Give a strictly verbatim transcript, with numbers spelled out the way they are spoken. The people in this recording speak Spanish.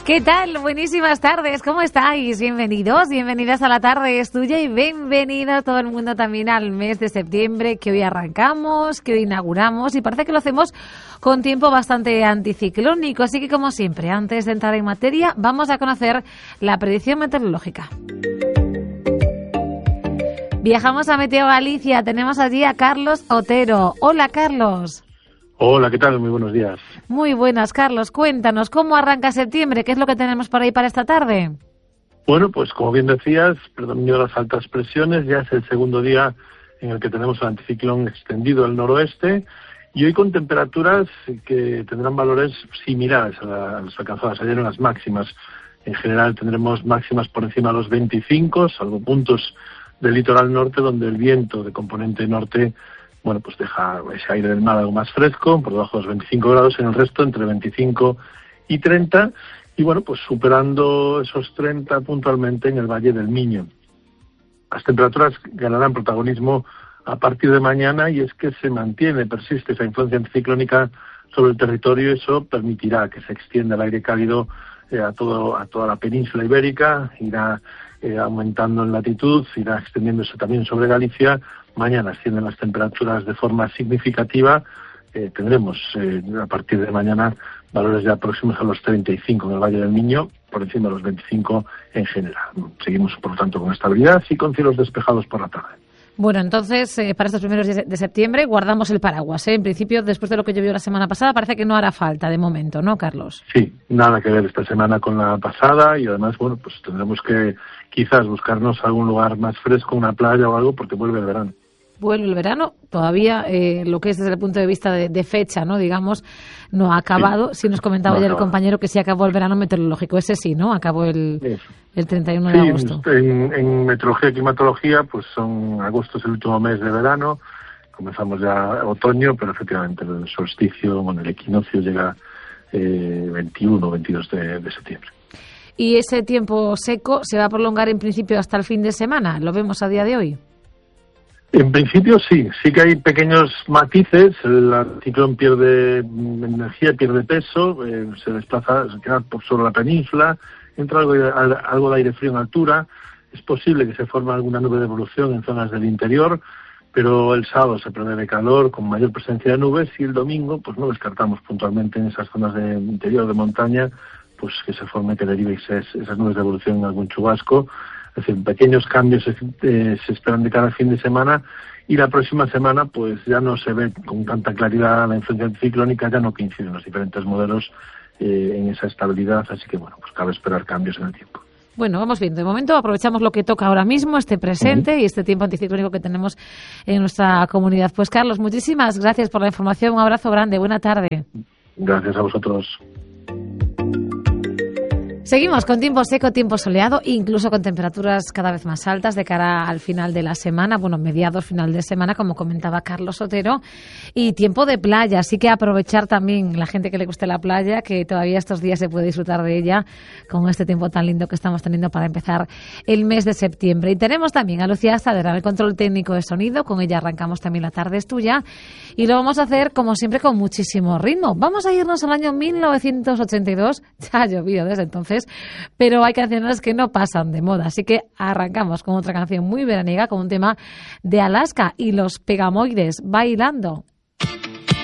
¿Qué tal? Buenísimas tardes, ¿cómo estáis? Bienvenidos, bienvenidas a La Tarde es Tuya y bienvenido a todo el mundo también al mes de septiembre que hoy arrancamos, que hoy inauguramos y parece que lo hacemos con tiempo bastante anticiclónico, así que como siempre, antes de entrar en materia, vamos a conocer la predicción meteorológica. Viajamos a Meteo Galicia, tenemos allí a Carlos Otero. Hola, Carlos. Hola, ¿qué tal? Muy buenos días. Muy buenas, Carlos. Cuéntanos, ¿cómo arranca septiembre? ¿Qué es lo que tenemos por ahí para esta tarde? Bueno, pues como bien decías, predominio de las altas presiones. Ya es el segundo día en el que tenemos el anticiclón extendido al noroeste y hoy con temperaturas que tendrán valores similares a las alcanzadas ayer en las máximas. En general tendremos máximas por encima de los veinticinco, salvo puntos del litoral norte donde el viento de componente norte bueno, pues deja ese aire del mar algo más fresco, por debajo de los veinticinco grados, en el resto entre veinticinco y treinta, y bueno, pues superando esos treinta puntualmente en el Valle del Miño. Las temperaturas ganarán protagonismo a partir de mañana y es que se mantiene, persiste esa influencia anticiclónica sobre el territorio y eso permitirá que se extienda el aire cálido eh, a, todo, a toda la península ibérica, irá eh, aumentando en latitud, irá extendiéndose también sobre Galicia. Mañana ascienden las temperaturas de forma significativa. Eh, tendremos eh, a partir de mañana valores ya próximos a los treinta y cinco en el Valle del Miño, por encima de los veinticinco en general. Seguimos, por lo tanto, con estabilidad y con cielos despejados por la tarde. Bueno, entonces, eh, para estos primeros días de septiembre guardamos el paraguas, ¿eh? En principio, después de lo que llovió la semana pasada, parece que no hará falta de momento, ¿no, Carlos? Sí, nada que ver esta semana con la pasada y además, bueno, pues tendremos que quizás buscarnos algún lugar más fresco, una playa o algo, porque vuelve el verano. Vuelve el verano, todavía eh, lo que es desde el punto de vista de, de fecha, ¿no? Digamos, no ha acabado. Sí, sí nos comentaba no ayer el compañero que sí acabó el verano meteorológico, ese sí, ¿no? Acabó el, el treinta y uno sí, de agosto. En, en meteorología y climatología, pues son agosto es el último mes de verano, comenzamos ya otoño, pero efectivamente el solsticio, bueno, el equinoccio llega eh, veintiuno o veintidós de, de septiembre. ¿Y ese tiempo seco se va a prolongar en principio hasta el fin de semana? ¿Lo vemos a día de hoy? En principio sí, sí que hay pequeños matices, el anticiclón pierde energía, pierde peso, eh, se desplaza, se queda por sobre la península, entra algo de, algo de aire frío en altura, es posible que se forme alguna nube de evolución en zonas del interior, pero el sábado se prevé calor con mayor presencia de nubes y el domingo pues no descartamos puntualmente en esas zonas de interior de montaña pues que se forme, que derive esas, esas nubes de evolución en algún chubasco. Es decir, pequeños cambios eh, se esperan de cada fin de semana y la próxima semana pues ya no se ve con tanta claridad la influencia anticiclónica, ya no coinciden los diferentes modelos eh, en esa estabilidad, así que bueno, pues cabe esperar cambios en el tiempo. Bueno, vamos viendo. De momento aprovechamos lo que toca ahora mismo, este presente uh-huh. y este tiempo anticiclónico que tenemos en nuestra comunidad. Pues Carlos, muchísimas gracias por la información, un abrazo grande, buena tarde. Gracias a vosotros. Seguimos con tiempo seco, tiempo soleado, incluso con temperaturas cada vez más altas de cara al final de la semana, bueno, mediados, final de semana, como comentaba Carlos Otero, y tiempo de playa, así que aprovechar también la gente que le guste la playa, que todavía estos días se puede disfrutar de ella con este tiempo tan lindo que estamos teniendo para empezar el mes de septiembre. Y tenemos también a Lucía Sadera, el control técnico de sonido, con ella arrancamos también La Tarde es Tuya, y lo vamos a hacer, como siempre, con muchísimo ritmo. Vamos a irnos al año mil novecientos ochenta y dos, ya ha llovido desde entonces, pero hay canciones que no pasan de moda, así que arrancamos con otra canción muy veraniega, con un tema de Alaska y los Pegamoides, Bailando